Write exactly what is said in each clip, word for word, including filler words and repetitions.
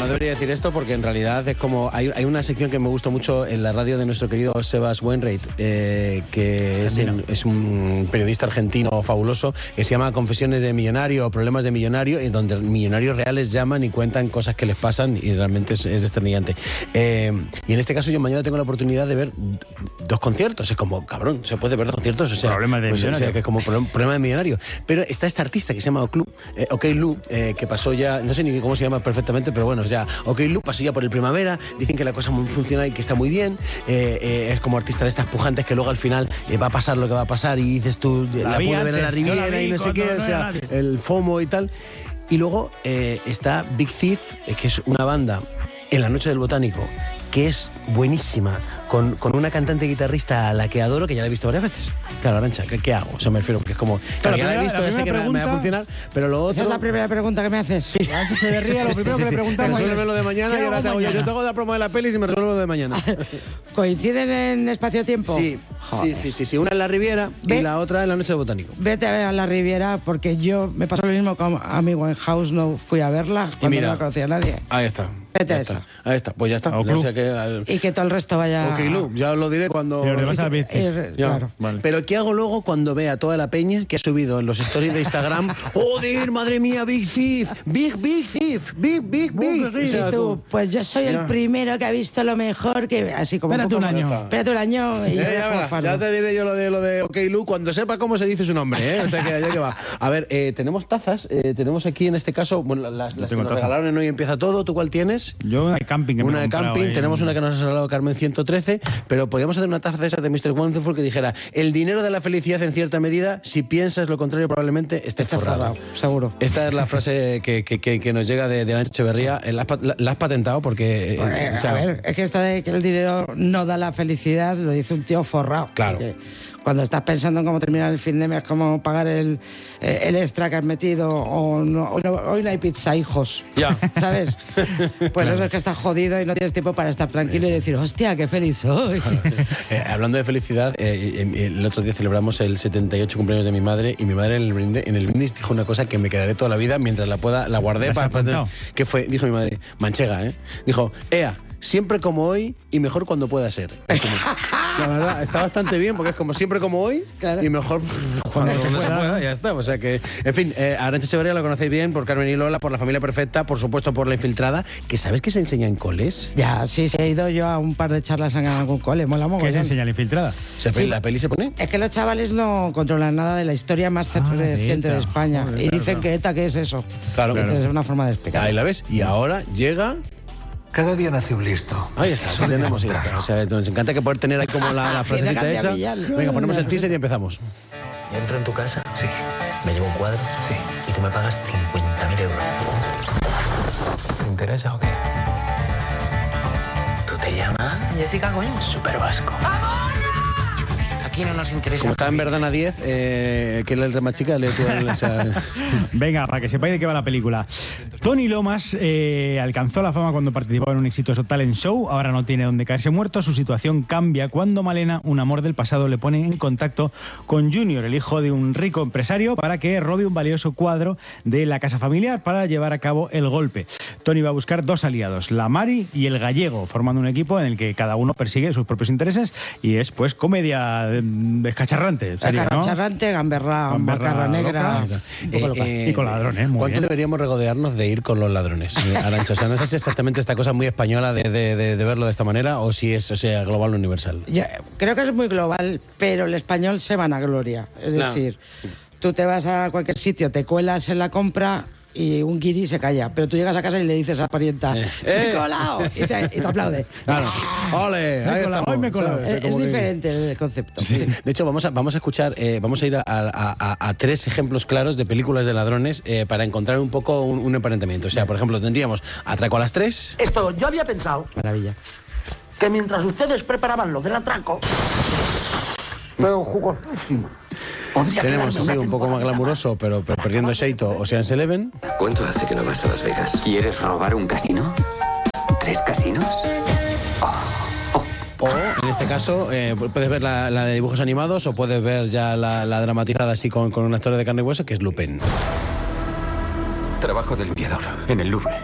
no debería decir esto porque en realidad es como... Hay, hay una sección que me gustó mucho en la radio de nuestro querido Sebas Wainwright, eh, que es, en, es un periodista argentino fabuloso, que se llama Confesiones de Millonario o Problemas de Millonario, y donde millonarios reales llaman y cuentan cosas que les pasan y realmente es, es desternillante. Eh, y en este caso yo mañana tengo la oportunidad de ver dos conciertos. Es como, cabrón, se puede ver dos conciertos, o sea... Problemas de pues, millonario. O sea, que es como problema de millonario. Pero está esta artista que se llama Oclu, eh, OK Lu, eh, que pasó ya, no sé ni cómo se llama perfectamente, pero bueno, ya OK Lu pasó ya por el Primavera, dicen que la cosa muy, funciona y que está muy bien, eh, eh, es como artista de estas pujantes que luego al final eh, va a pasar lo que va a pasar y dices tú, la, la pude ver en la Riviera la y no sé qué, no o sea, el FOMO y tal. Y luego eh, está Big Thief, eh, que es una banda en la Noche del Botánico, que es buenísima, con, con una cantante guitarrista a la que adoro, que ya la he visto varias veces. Claro, Arantxa, ¿qué, qué hago? O sea, me refiero, porque es como... Claro, Claro, ya la he visto, la ya sé que pregunta, me, me va a funcionar, pero lo otro... Esa es la primera pregunta que me haces. Sí. Antes de ría, lo primero Sí, que sí, le preguntamos resuélveme es, lo de mañana ¿qué y ahora hago te hago yo. mañana? Yo te hago la promo de la peli y me resuelvo lo de mañana. ¿Coinciden en espacio-tiempo? Sí, sí, sí, sí, sí. Una en la Riviera Ve- y la otra en la Noche del Botánico. Vete a la Riviera, porque yo me pasó lo mismo con Amy Winehouse, no fui a verla cuando mira, no la conocía nadie. Ahí está. Vete Ya a está. esa. Ahí está, pues ya está. O Ya club. sé que, al- Y que todo el resto vaya... Ok, Lu, ya os lo diré cuando... Pero le vas a ver. Eh, Ya. Claro. Vale. Pero ¿qué hago luego cuando vea toda la peña que ha subido en los stories de Instagram? ¡Joder, madre mía, Big Thief! ¡Big, Big Thief! ¡Big, Big, Big! O sea, Y tú, pues yo soy Ya. el primero que ha visto lo mejor, que así como... Espérate poco- un año. Espérate un año y Eh, ya ya, verás, fofano. ya te diré yo lo de lo de OK Lu cuando sepa cómo se dice su nombre, ¿eh? O sea que allá que va. A ver, eh, tenemos tazas, eh, tenemos aquí en este caso, bueno, las, las que tengo nos taza. regalaron en Hoy Empieza Todo. ¿Tú cuál tienes? Yo una de camping. Que me Una he de comprado camping, ahí. tenemos una que nos ha regalado Carmen ciento trece, pero podríamos hacer una taza de esas de mister Wonderful que dijera: el dinero de la felicidad en cierta medida, si piensas lo contrario probablemente estés Está forrado. forrado, seguro. Esta es la frase que, que, que, que nos llega de, de Arantxa Echeverría. La has, pa- la, la has patentado porque... eh, Eh, o sea, a ver, es que esto de que el dinero no da la felicidad lo dice un tío forrado. Claro. Porque cuando estás pensando en cómo terminar el fin de mes, cómo pagar el, eh, el extra que has metido, o no, o no- hoy no hay pizza, hijos. Ya. ¿Sabes? Pues eso es que estás jodido y no tienes tiempo para estar tranquilo y decir, hostia, qué feliz soy. Eh, hablando de felicidad, eh, eh, el otro día celebramos el setenta y ocho cumpleaños de mi madre y mi madre en el brindis, en el brindis dijo una cosa que me quedaré toda la vida mientras la pueda, la guardé ¿La has para, apuntado? que fue, dijo mi madre, manchega, ¿eh? Dijo, Ea, siempre como hoy y mejor cuando pueda ser. Es como, la verdad, está bastante bien porque es como siempre como hoy Claro. y mejor cuando se pueda, ya está. O sea que, en fin, eh, Arantxa Echeverría la conocéis bien por Carmen y Lola, por La Familia Perfecta, por supuesto por La Infiltrada, que ¿sabes que se enseña en coles? Ya, sí, sí, he ido yo a un par de charlas en algún cole, mola ¿Qué mogollón. se enseña la infiltrada? ¿Se Sí. ¿La peli se pone? Es que los chavales no controlan nada de la historia más Ah, de reciente ETA. de España. Joder, y claro, dicen claro. que ETA, ¿qué es eso? Claro. Entonces es una forma de explicar. Ahí la ves. Y ahora llega... Cada día nace un listo. Ahí está, Solo aquí tenemos y ya encontrarlo. está. O sea, nos encanta que poder tener ahí como la, la frasecita García hecha. Millán. Venga, ponemos el teaser y empezamos. Yo entro en tu casa, sí. Me llevo un cuadro, sí. Y tú me pagas cincuenta mil euros. ¿Te interesa o qué? ¿Tú te llamas? Jessica, coño. Super Vasco. Aquí no nos interesa. Como está en Verdana diez, eh, que es el más chica, lee tú el... O sea, Venga, para que sepáis de qué va la película. Tony Lomas eh, alcanzó la fama cuando participó en un exitoso talent show. Ahora no tiene donde caerse muerto. Su situación cambia cuando Malena, un amor del pasado, le pone en contacto con Junior, el hijo de un rico empresario, para que robe un valioso cuadro de la casa familiar para llevar a cabo el golpe. Tony va a buscar dos aliados, la Mari y el gallego, formando un equipo en el que cada uno persigue sus propios intereses y es, pues, comedia eh, descacharrante. sería, ¿no? Charrante, gamberra, Gamberra macarra negra. loca. Un poco loca. Y con ladrones, muy ¿Cuánto bien. deberíamos regodearnos de ir con los ladrones, eh, Arantxa? O sea, no sé si es exactamente esta cosa muy española de, de- de- de verlo de esta manera o si es, o sea, global o universal. Yo creo que es muy global, pero el español se vanagloria. Es Claro. decir, tú te vas a cualquier sitio, te cuelas en la compra y un guiri se calla, pero tú llegas a casa y le dices a la parienta, Eh. ¡me he colado! Y te, y te aplaude. Claro. ¡Ole! Me he Ahí colado, estamos, hoy me he colado. ¿sabes? Es, es Como que- diferente el concepto. Sí. De hecho, vamos a, vamos a escuchar, eh, vamos a ir a, a- a- a tres ejemplos claros de películas de ladrones eh, para encontrar un poco un, un emparentamiento. O sea, por ejemplo, tendríamos Atraco a las tres. Esto, yo había pensado Maravilla. que mientras ustedes preparaban lo del atraco, pero jugosísimo. Podría Tenemos quedarme así una un poco más temporada glamuroso, pero, pero perdiendo Sheito, Ocean's Eleven. ¿Cuánto hace que no vas a Las Vegas? ¿Quieres robar un casino? ¿Tres casinos? O, en este caso, eh, puedes ver la, la de dibujos animados o puedes ver ya la, la dramatizada así con, con una historia de carne y hueso, que es Lupin. Trabajo de limpiador en el Louvre.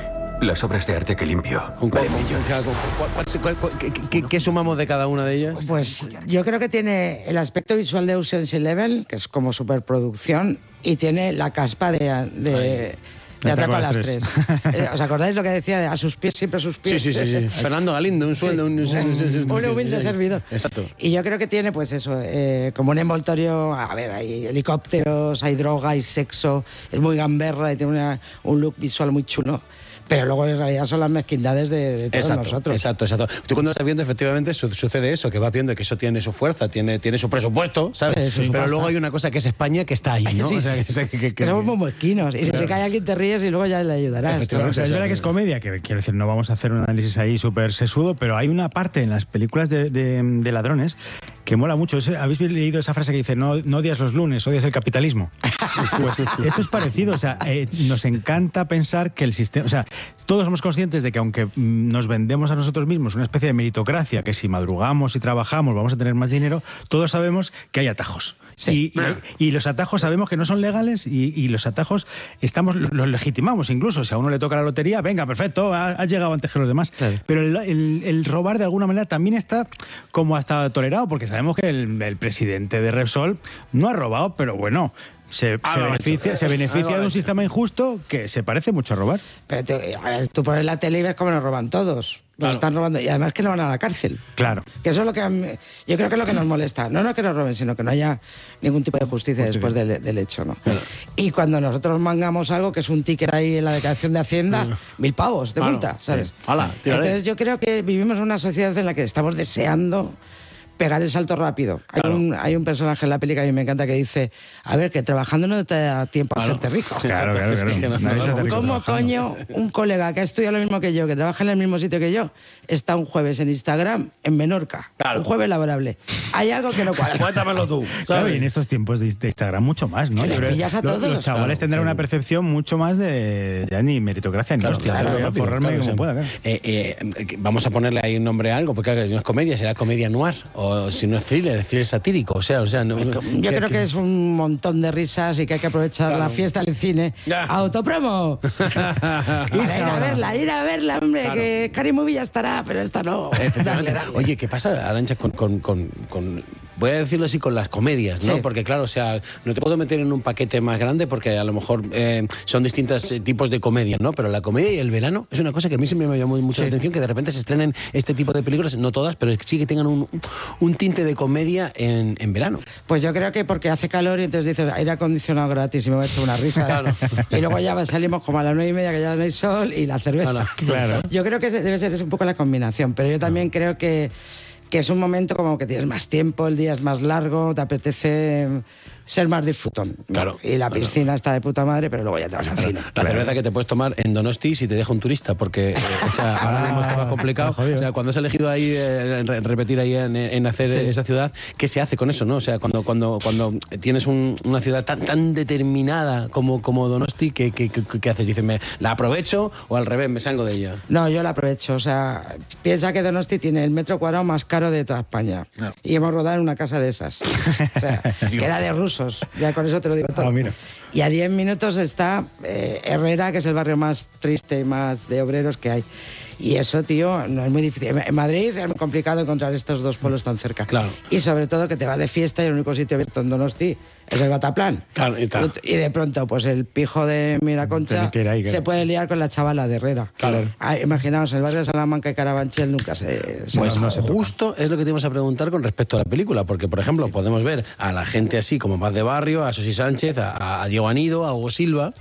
Las obras de arte que limpio. Un valen cuál- millones. cuál- cuál- cuál- cuál- qué- qué- ¿Qué sumamos de cada una de ellas? Pues yo creo que tiene el aspecto visual de Ocean's Eleven, que es como superproducción, y tiene la caspa de, de, de Atraco a las tres. Eh, ¿Os acordáis lo que decía? de a sus pies, siempre a sus Sí, pies? sí, sí, sí. Fernando Galindo, un sueldo, un, Un humilde servidor. Exacto. Y yo creo que tiene, pues eso, eh, como un envoltorio. A ver, hay helicópteros, hay droga, hay sexo, es muy gamberra y tiene una- un look visual muy chulo. Pero luego en realidad son las mezquindades de, de todos Exacto, nosotros. exacto, exacto. Tú cuando estás viendo, efectivamente, su- sucede eso, que vas viendo que eso tiene su fuerza, tiene, tiene su presupuesto, ¿sabes? Sí, su Pero pasta. luego hay una cosa que es España que está ahí, ¿no? Sí, O sea, sí, que- que- que- Que somos muy mosquinos. Y si se cae alguien te ríes y luego ya le ayudarás. Efectivamente. O sea, es verdad que es comedia, que quiero decir, no vamos a hacer un análisis ahí súper sesudo, pero hay una parte en las películas de, de- de ladrones que mola mucho. Es- ¿Habéis leído esa frase que dice, no, no odias los lunes, odias el capitalismo? Pues esto es parecido. O sea, eh, nos encanta pensar que el sistema... O sea, todos somos conscientes de que aunque mm, nos vendemos a nosotros mismos una especie de meritocracia, que si madrugamos y trabajamos vamos a tener más dinero, todos sabemos que hay atajos. Sí. Y, y- y los atajos sabemos que no son legales y, y los atajos estamos los legitimamos incluso. Si a uno le toca la lotería, venga, perfecto, ha- has llegado antes que los demás. Claro. Pero el, el- el robar de alguna manera también está como hasta tolerado, porque sabemos que el, el presidente de Repsol no ha robado, pero bueno, se, se Algo ha beneficia, hecho. se beneficia Algo ha de un hecho. sistema injusto que se parece mucho a robar. Pero tú, a ver, tú pones la tele y ves cómo nos roban todos. Nos Claro. están robando. Y además que no van a la cárcel. Claro. Que eso es lo que a mí- yo creo que es lo que nos molesta. No, no que nos roben, sino que no haya ningún tipo de justicia después del, del hecho, ¿no? Y cuando nosotros mangamos algo que es un ticket ahí en la declaración de Hacienda, mil pavos de Claro, multa, ¿sabes? sí. Hala, tírale. Entonces yo creo que vivimos en una sociedad en la que estamos deseando pegar el salto rápido. Hay, Claro. un, hay un personaje en la película que a mí me encanta que dice, a ver, que trabajando no te da tiempo a Claro. hacerte rico. Claro, claro, claro. Es que no- Nadie se hace rico ¿Cómo trabajando. coño un colega que ha estudiado lo mismo que yo, que trabaja en el mismo sitio que yo, está un jueves en Instagram en Menorca? Claro. Un jueves laborable. Hay algo que no cuadra. Cuéntamelo tú. Claro, ¿sabes? y en estos tiempos de, de Instagram mucho más, ¿no? Que le Yo creo- pillas a lo- todos. Los chavales Claro, tendrán claro. una percepción mucho más de ya ni meritocracia ni Claro, hostia. claro, Voy a rápido, forrarme claro, como sí. pueda, claro. Eh, eh, que vamos a ponerle ahí un nombre a algo, porque claro, si no es comedia, será comedia noir, o si no es thriller, es thriller satírico, o sea, o sea, no, Yo creo que es un montón de risas y que hay que aprovechar Claro. la fiesta del cine. Ya. ¡Autopromo! Para ir a verla, ir a verla, hombre, Claro. que Cari Movie ya estará, pero esta no. Efectivamente. Dale, dale. Oye, ¿qué pasa, Arantxa, con, con, con, con- voy a decirlo así, con las comedias, ¿no? Sí. Porque claro, o sea, no te puedo meter en un paquete más grande porque a lo mejor eh, son distintos eh, tipos de comedia, ¿no? Pero la comedia y el verano es una cosa que a mí siempre me llamó mucho la atención, que de repente se estrenen este tipo de películas, no todas, pero sí que tengan un, un tinte de comedia en, en verano. Pues yo creo que porque hace calor y entonces dices aire acondicionado gratis y me voy a echar una risa. Claro. Y luego ya salimos como a las nueve y media que ya no hay sol y la cerveza. Claro, claro. Yo creo que ese debe ser es un poco la combinación, pero yo también creo que, que es un momento como que tienes más tiempo, el día es más largo, te apetece ser más disfrutón, ¿no? Claro, Y la claro. piscina está de puta madre, pero luego ya te vas al cine. La cerveza que te puedes tomar en Donosti si te deja un turista, porque eh, o sea, ahora mismo está más complicado. jodido. O sea, cuando has elegido ahí eh, en re- repetir ahí en, en hacer Sí. esa ciudad, ¿qué se hace con eso, no? O sea, cuando cuando cuando tienes un- una ciudad tan tan determinada como como Donosti, ¿qué, qué, qué- qué haces? Dices, ¿me la aprovecho o al revés me salgo de ella? No, yo la aprovecho. O sea, piensa que Donosti tiene el metro cuadrado más caro de toda España. Claro. Y hemos rodado en una casa de esas. O sea, que era de rusos. Ya con eso te lo digo todo. Ah, mira. Y a diez minutos está eh, Herrera, que es el barrio más triste y más de obreros que hay. Y eso, tío, no es muy difícil. En Madrid es muy complicado encontrar estos dos pueblos tan cerca. Claro. Y sobre todo que te vas de fiesta y el único sitio abierto en Donosti es el Bataplan. Claro, y tal. Y de pronto, pues el pijo de Miraconcha Tiene que ir ahí, claro. se puede liar con la chavala de Herrera. Claro. Ah, imaginaos, el barrio de Salamanca y Carabanchel nunca se... se Pues nos- no se toca. justo es lo que te íbamos a preguntar con respecto a la película, porque, por ejemplo, podemos ver a la gente así como más de barrio, a Sosi Sánchez, a, a Diego Anido, a Hugo Silva.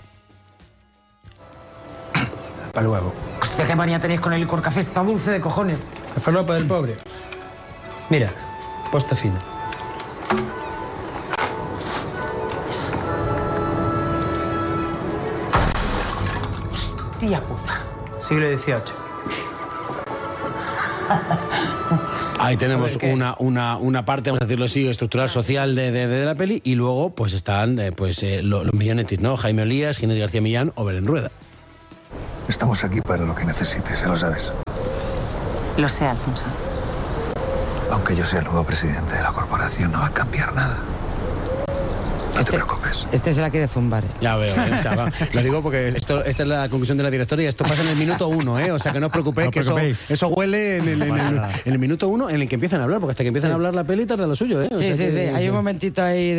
Para luego. Hostia, qué manía tenéis con el licor café, está dulce de cojones. La falopa del pobre. Mira, posta fina. Tía puta. Siglo dieciocho. Ahí tenemos A ver, ¿qué? una, una, una parte, vamos a decirlo así, estructural social de, de, de la peli, y luego pues están eh, pues eh, lo- los millonetis, ¿no? Jaime Olías, Ginés García Millán o Belén Rueda. Estamos aquí para lo que necesites, ya lo sabes. Lo sé, Alfonso. Aunque yo sea el nuevo presidente de la corporación, no va a cambiar nada. No te preocupes. más. Este se la quiere zumbar. ¿eh? Ya veo, ¿eh? O sea, va, lo digo porque esto, esta es la conclusión de la directora y esto pasa en el minuto uno, ¿eh? O sea, que no os preocupéis, No que eso, preocupéis. eso huele en el, en, el, en el minuto uno en el que empiezan a hablar, porque hasta que empiezan Sí. a hablar la peli tarda lo suyo, ¿eh? O Sí, sea sí, que- sí. Hay un momentito ahí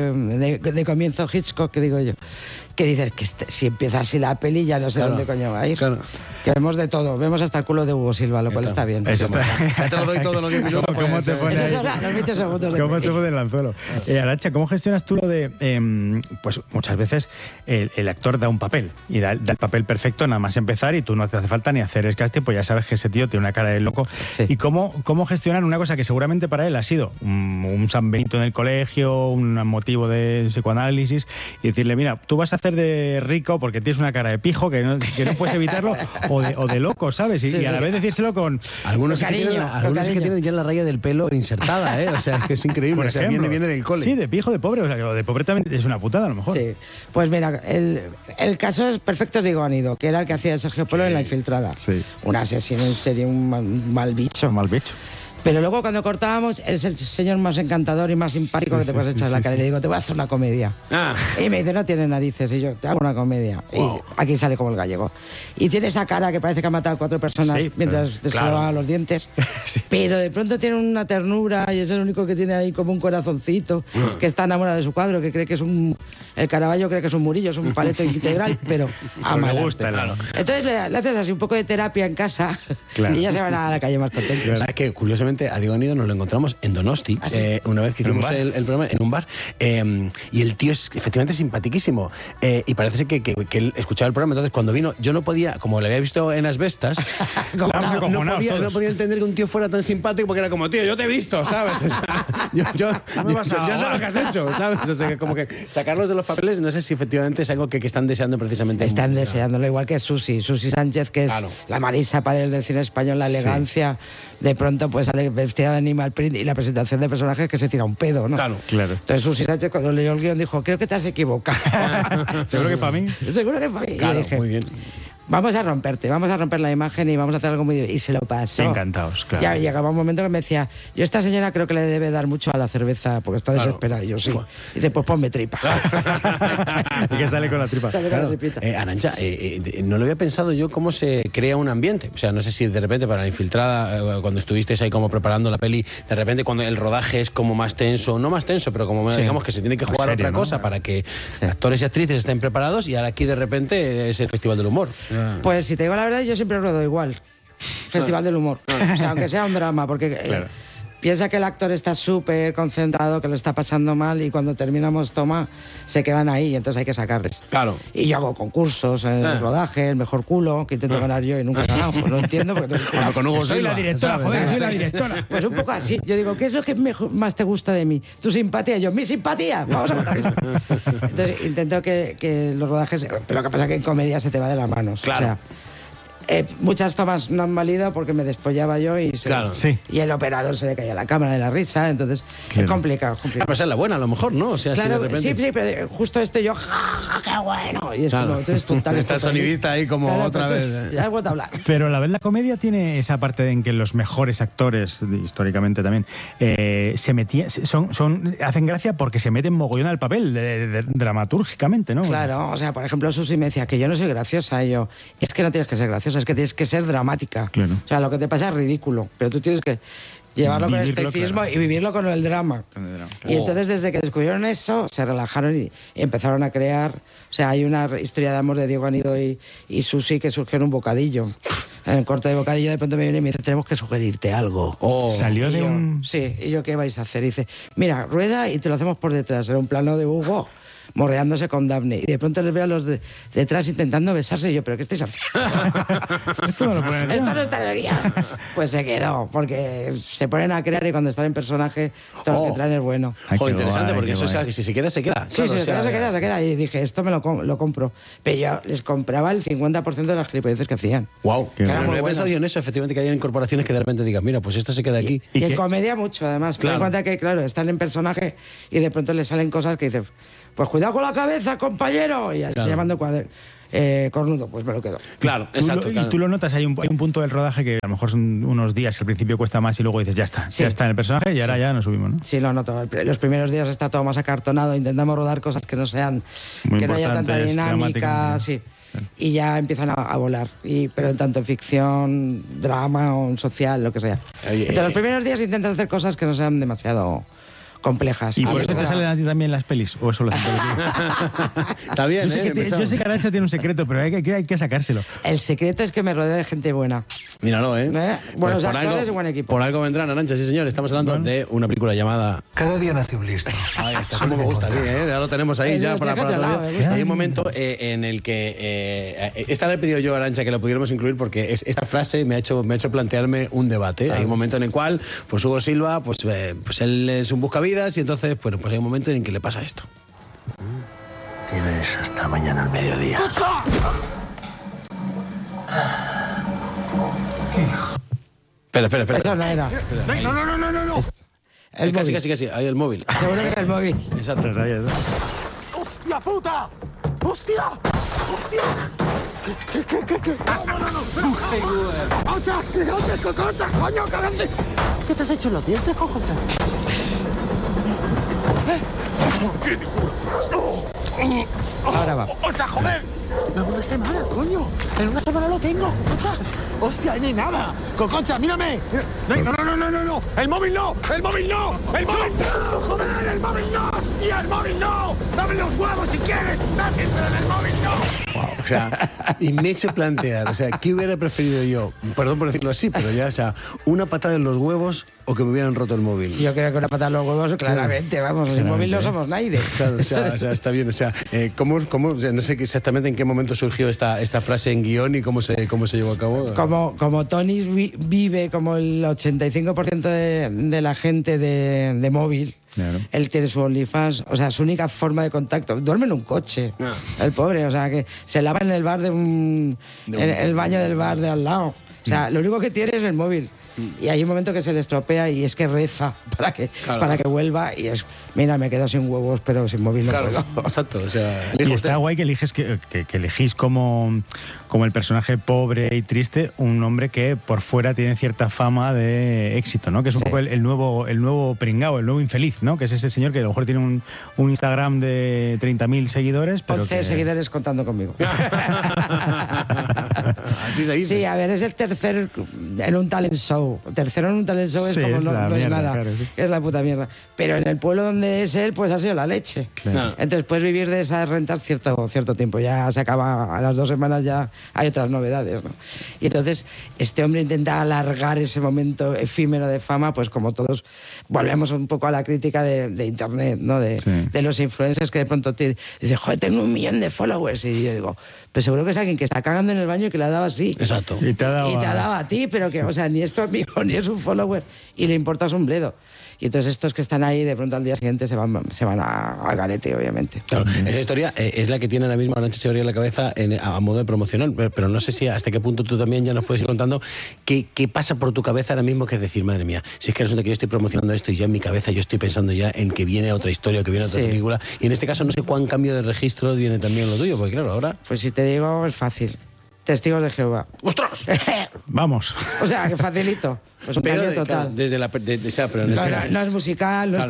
de, de, de comienzo Hitchcock, que digo yo, que dices que este- si empieza así la peli ya no sé Claro, dónde coño va a ir. claro. Que vemos de todo. Vemos hasta el culo de Hugo Silva, lo cual está bien. Eso está. Ya te lo doy todos los diez minutos. ¿Cómo, cómo pues, te eh, pone Eso ahí? es ahora, los veinte segundos de ¿Cómo peli. te pone el anzuelo? Eh, Arantxa, ¿cómo gestionas tú lo de, eh, pues muchas veces el, el actor da un papel y da, da el papel perfecto nada más empezar y tú no te hace falta ni hacer el casting, pues ya sabes que ese tío tiene una cara de loco. Sí. ¿Y cómo, cómo gestionar una cosa que seguramente para él ha sido un, un San Benito en el colegio, un motivo de psicoanálisis y decirle, mira, tú vas a hacer de rico porque tienes una cara de pijo que no, que no puedes evitarlo o de, o de loco, ¿sabes? Y, Sí, y a la sí. vez decírselo con... Algunos, sí que, cariño, tienen, con algunos sí que cariño. tienen ya la raya del pelo insertada, ¿eh? O sea, que es increíble. Por O sea, ejemplo, viene, viene del cole. Sí, de pijo, de pobre, o sea, o de pobre también es una putada a lo mejor. Sí, pues mira, el, el caso es perfecto, es Diego Anido, que era el que hacía de Sergio Polo en La Infiltrada. Sí. Un asesino en serie, un mal, un mal bicho. Mal bicho. Pero luego cuando cortábamos, es el señor más encantador y más simpático Sí, que te sí, puedes sí, echar sí, la cara. sí. Y le digo, te voy a hacer una comedia. Ah. Y me dice, no tiene narices. Y yo, te hago una comedia. Wow. Y aquí sale como el gallego. Y tiene esa cara que parece que ha matado a cuatro personas Sí, mientras pero- te claro. se lavaban los dientes. Sí. Pero de pronto tiene una ternura y es el único que tiene ahí como un corazoncito, que está enamorado de su cuadro, que cree que es un... El Caravaggio cree que es un Murillo, es un paleto integral, pero ama le el gusta arte. el arte. Entonces le, le haces así un poco de terapia en casa Claro. y ya se van a la calle más contentos. ¿Sabes qué? Curiosamente, a Diego Anido nos lo encontramos en Donosti, ¿Ah, sí? eh, una vez que ¿En un hicimos bar? el, el programa en un bar. eh, y el tío es efectivamente simpatiquísimo. eh, y parece que, que, que él escuchaba el programa. Entonces, cuando vino, yo no podía, como le había visto en Asbestas, Como- Estamos no, no acojonados podía, todos. no podía entender que un tío fuera tan simpático porque era como, tío, yo te he visto, ¿sabes? O sea, yo, yo, No me yo- vas a yo- yo sé ahogar. lo que has hecho, ¿sabes? O sea, que como que sacarlos de los papeles, no sé si efectivamente es algo que, que están deseando precisamente. Están deseándolo, igual que Susi, Susi Sánchez, que es Claro. la Marisa Paredes del cine español, la elegancia. De pronto, pues sale vestida de animal print y la presentación de personajes que se tira un pedo, ¿no? Claro. Claro. Entonces Susi Sánchez, cuando leyó el guión, dijo, creo que te has equivocado. Seguro que para mí. Seguro que para mí. Y Claro, yo dije, muy bien. vamos a romperte, vamos a romper la imagen y vamos a hacer algo muy... Y se lo pasó. Encantados, claro. Ya llegaba un momento que me decía, yo a esta señora creo que le debe dar mucho a la cerveza porque está Claro. desesperada. Y yo sí. Y dice, pues ponme tripa. Y que sale con la tripa. Sale con la tripita. Eh, Arantxa, eh, eh, no lo había pensado yo cómo se crea un ambiente. O sea, no sé si de repente para La Infiltrada, eh, cuando estuvisteis ahí como preparando la peli, de repente cuando el rodaje es como más tenso, no más tenso, pero como Sí. digamos que se tiene que jugar a serio, otra ¿no? cosa para que actores y actrices estén preparados y ahora aquí de repente es el Festival del Humor. Pues si te digo la verdad, yo siempre ruedo igual. Festival del humor. O sea, aunque sea un drama, porque eh, Claro. piensa que el actor está súper concentrado, que lo está pasando mal y cuando terminamos toma se quedan ahí, entonces hay que sacarles. Claro. Y yo hago concursos, el Ah. rodaje, el mejor culo, que intento ganar yo y nunca he ganado. Pues no entiendo. Porque tengo- Como con Hugo Soy la Silva, directora, ¿sabes? joder, soy la directora. Pues un poco así. Yo digo, ¿qué es lo que mejor- más te gusta de mí? Tu simpatía. Y yo, mi simpatía. Vamos a matar eso. Entonces intento que, que los rodajes... Pero lo que pasa es que en comedia se te va de las manos. Claro. O sea, eh, muchas tomas no han valido porque me despollaba yo y, se- Claro. Sí. y el operador se le caía la cámara de la risa. Entonces Claro. es complicado. es Ah, complicado. pero esa es la buena, a lo mejor, ¿no? O sea, si Claro, de repente... sí, sí, pero justo esto yo, ¡ja, ja, qué bueno! Y es Claro. como, tú eres tonta. que Está estoy el sonidista ahí como Claro, otra pero tú- vez, ¿eh? Ya has vuelto a hablar. Pero a la vez la comedia tiene esa parte en que los mejores actores, históricamente también, eh, se metían, son, son, hacen gracia porque se meten mogollón al papel, de- de- dramatúrgicamente, ¿no? Claro, o sea, por ejemplo, Susi me decía que yo no soy graciosa. Y yo, es que no tienes que ser graciosa, es que tienes que ser dramática. Claro. O sea, lo que te pasa es ridículo, pero tú tienes que llevarlo con Vivirlo, estoicismo claro. y vivirlo con el drama. Con el drama, Y entonces, desde que descubrieron eso, se relajaron y, y empezaron a crear. O sea, hay una historia de amor de Diego Anido y, y Susi que surgió en un bocadillo. En el corte de bocadillo, de pronto me viene y me dice, tenemos que sugerirte algo. Oh. Salió Y de yo, un... Sí, y yo, ¿qué vais a hacer? Y dice, mira, rueda y te lo hacemos por detrás. Era un plano de Hugo morreándose con Daphne. Y de pronto les veo a los de detrás intentando besarse. Y yo, ¿pero qué estáis haciendo? Esto no lo ponen en el Esto guión. no está en el guión. Pues se quedó, porque se ponen a crear y cuando están en personaje, todo lo Oh. que traen es bueno. Ay, Joder, qué interesante, guay, porque qué eso es guay. algo que si se queda, se queda. Sí, Claro, sí, o se sea, queda, se queda, se queda. Y dije, esto me lo, com- lo compro. Pero yo les compraba el cincuenta por ciento de las gilipolleces que hacían. Wow. Qué Claro, bueno. no había Muy pensado bueno. yo en eso, efectivamente, que hay incorporaciones que de repente digas, mira, pues esto se queda aquí. Y, ¿Y en qué? comedia mucho, además. Claro. Ten en cuenta que, claro, están en personaje y de pronto les salen cosas que dicen, pues cuidado con la cabeza, compañero. Y ya Claro. estoy llamando cuader- eh, cornudo, pues me lo quedo. Claro, Tú exacto. lo, claro. Y tú lo notas, hay un, hay un punto del rodaje que a lo mejor son unos días que al principio cuesta más y luego dices, ya está, Sí. ya está en el personaje y ahora Sí. ya nos subimos, ¿no? Sí, lo noto. Los primeros días está todo más acartonado, intentamos rodar cosas que no sean, Muy que no haya tanta importantes, dinámica, dramáticas, sí. Y ya empiezan a, a volar, y, pero en tanto ficción, drama o en social, lo que sea. Oye, Entonces, eh, los primeros días intentan hacer cosas que no sean demasiado complejas. ¿Y Ah, por es eso te verdad. salen a ti también las pelis? ¿O eso lo hacen Está bien, yo, sé ¿eh? que te- Empezamos. yo sé que Arantxa tiene un secreto, pero hay que, hay que sacárselo. El secreto es que me rodeo de gente buena. Míralo, ¿eh? ¿Eh? Buenos por actores algo, y buen equipo. Por algo vendrán, Arantxa, sí, señor. Estamos hablando Bueno. de una película llamada... Cada día nace un listo. Ahí está, Suele como me gusta, sí, encontrar. ¿eh? Ya lo tenemos ahí, Eh, ya los para, para déjate todo al lado, el me día. gusta. Hay un momento eh, en el que... Eh, eh, esta le he pedido yo a Arantxa que lo pudiéramos incluir porque es, esta frase me ha, hecho, me ha hecho plantearme un debate. Hay un momento en el cual, pues Hugo Silva, pues, eh, pues él es un buscavidas y entonces, bueno, pues hay un momento en que le pasa esto. Tienes hasta mañana al mediodía. Espera, espera, espera. Eso no era. No, no, no, no, no. no. El casi, móvil. casi, casi. Ahí el móvil. Seguro que es el móvil. Exacto. ¡Hostia puta! ¡Hostia! ¡Hostia! ¿Qué, qué, qué, qué? ¡No, no, no! no. ¡Ocha! ¡Ocha, cococha! ¡Coño, cagante! ¿Qué te has hecho en los dientes, cococha? Ahora va. ¡Ocha, joder! Dame una semana, coño. En una semana lo tengo. ¡Ostras! ¡Hostia, ni nada! ¡Cococha, mírame! No, no, no, no, no, no. ¡El móvil no! ¡El móvil no! ¡El móvil no! ¡Joder, el móvil no! ¡Hostia, el móvil no! ¡Dame los huevos si quieres, imbécil, pero en el móvil no! Wow, o sea, y me he hecho plantear, o sea, ¿qué hubiera preferido yo? Perdón por decirlo así, pero ya, o sea, una patada en los huevos o que me hubieran roto el móvil. Yo creo que una patada en los huevos, claramente, vamos, el móvil no somos nadie. Claro, o sea, o sea, está bien, o sea, eh, ¿cómo, cómo, o sea, no sé exactamente en qué momento surgió esta, esta frase en guión y cómo se, cómo se llevó a cabo. Como, como Tony vi- vive como el ochenta y cinco por ciento de, de la gente de, de móvil, Claro. él tiene su OnlyFans, o sea, su única forma de contacto, duerme en un coche, Ah. el pobre, o sea, que se lava en el bar de un, De un- en el baño del bar de al lado, o sea, lo único que tiene es el móvil. Y hay un momento que se le estropea y es que reza para que, Claro. para que vuelva y es, mira, me quedo sin huevos, pero sin móvil no Claro, puedo. exacto, o sea, Y elijo está usted. guay que eliges que, que- que elegís como, como el personaje pobre y triste, un hombre que por fuera tiene cierta fama de éxito, ¿no? Que es un Sí. poco el, el nuevo el nuevo pringao, el nuevo infeliz, ¿no? Que es ese señor que a lo mejor tiene un, un Instagram de treinta mil seguidores, pero once que... seguidores contando conmigo. Así se dice. Sí, a ver, es el tercer en un talent show. Tercero en un talent show es Sí, como es no, la no es mierda, nada. claro, sí. Es la puta mierda. Pero en el pueblo donde es él, pues ha sido la leche. Claro. Entonces puedes vivir de esas rentas cierto, cierto tiempo. Ya se acaba, a las dos semanas ya hay otras novedades, ¿no? Y entonces este hombre intenta alargar ese momento efímero de fama, pues como todos volvemos un poco a la crítica de, de internet, ¿no? De, Sí. de los influencers que de pronto te dicen, joder, tengo un millón de followers. Y yo digo, pues seguro que es alguien que está cagando en el baño y que le ha dado así. Exacto. Y te ha dado Y te ha a- dado a ti, pero que, o sea, ni es tu amigo, ni es un follower, y le importas un bledo. Y entonces estos que están ahí, de pronto al día siguiente se van, se van a, a garete, obviamente. Claro, esa historia eh, es la que tiene ahora mismo Arantxa Echeverría en la cabeza en- a, a modo de promocional, pero, pero no sé si hasta qué punto tú también ya nos puedes ir contando qué, qué pasa por tu cabeza ahora mismo, que es decir, madre mía, si es que resulta que yo estoy promocionando esto y ya en mi cabeza yo estoy pensando ya en que viene otra historia, que viene otra Sí. película, y en este caso no sé cuán cambio de registro viene también lo tuyo, porque claro, ahora... Pues si te digo, es fácil. Testigos de Jehová. ¡Ostras! Vamos. O sea, que facilito. Pues un Pero cambio de- total. claro, desde la... de- de- o sea, pero en No, este no, caso- no es musical, no Claro.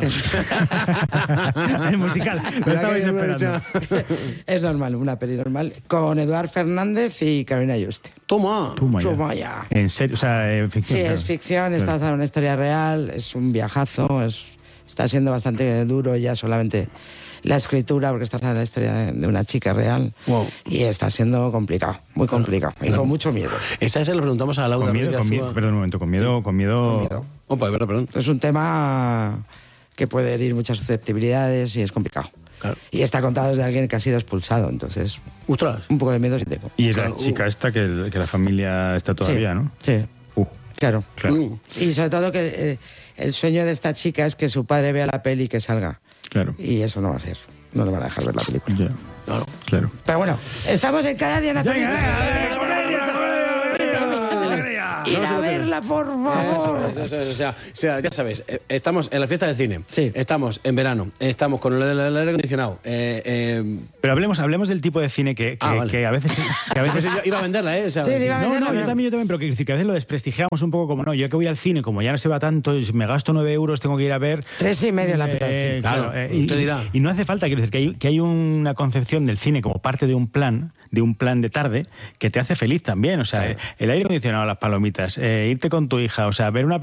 es... El musical. Lo Pero estabais que yo me he esperando. dicho- es normal, una peli normal. Con Eduard Fernández y Carolina Yuste. Toma. Toma ya. Toma ya. En serio, o sea, en ficción. Sí, claro. es ficción, está Claro. basada en una historia real, es un viajazo, es, está siendo bastante duro ya solamente la escritura, porque está basada en la historia de, de una chica real. Wow. Y está siendo complicado, muy complicado, y con mucho miedo. Esa se lo preguntamos a Laura Con miedo, Ruiz con miedo, Azúa. perdón un momento, con miedo, con miedo. Con miedo. Opa, perdón, perdón. Es un tema que puede herir muchas susceptibilidades y es complicado. Claro. Y está contado desde alguien que ha sido expulsado, entonces ¡Ostras! un poco de miedo sí tengo. Y es Claro, la chica uh. esta que, que la familia está todavía, Sí, ¿no? Sí, Uh, claro. claro, Mm. Y sobre todo que eh, el sueño de esta chica es que su padre vea la peli y que salga. claro. Y eso no va a ser. No le van a dejar ver la película. Ya, Claro. claro. Pero bueno, estamos en cada día nacionalista. Venga, venga, venga, Ir a verla Hala, por favor. Eso, eso, eso, o, sea, o sea, ya sabes, eh, estamos en la fiesta del cine, sí. estamos en verano, estamos con el, el, el aire acondicionado. Eh, eh... Pero hablemos, hablemos del tipo de cine que, que, ah, vale. que a veces... Que a veces yo iba a venderla, ¿eh? O sea, sí, sí, iba a venderla. No, no, yo también, yo también, pero que, que a veces lo desprestigiamos un poco como, no, yo que voy al cine, como ya no se va tanto, me gasto nueve euros, tengo que ir a ver... Tres y medio la eh, aplicación. Claro, claro eh, y, usted dirá. Y, y no hace falta, quiero decir, que hay, que hay una concepción del cine como parte de un plan, de un plan de tarde, que te hace feliz también, o sea, claro. el aire acondicionado, las palomitas, eh, irte con tu hija, o sea, ver una